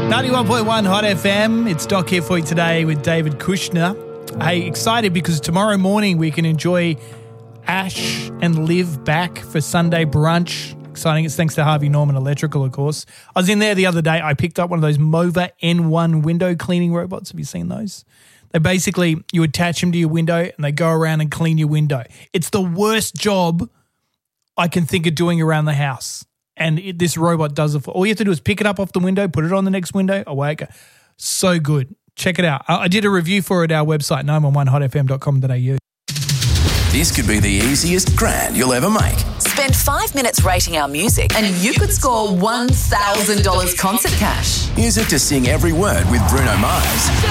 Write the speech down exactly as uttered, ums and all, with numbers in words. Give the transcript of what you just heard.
ninety-one point one Hot F M. It's Doc here for you today with David Kushner. Hey, excited because tomorrow morning we can enjoy Ash and Liv back for Sunday brunch. Exciting. It's thanks to Harvey Norman Electrical, of course. I was in there the other day. I picked up one of those Mova N one window cleaning robots. Have you seen those? They basically, you attach them to your window and they go around and clean your window. It's the worst job I can think of doing around the house. And it, this robot does it for all you have to do is pick it up off the window, put it on the next window, away it goes. So good. Check it out. I, I did a review for it at our website, nine one one hot f m dot com dot a u. This could be the easiest grand you'll ever make. Spend five minutes rating our music and you could score one thousand dollars concert cash. Music to sing every word with Bruno Mars.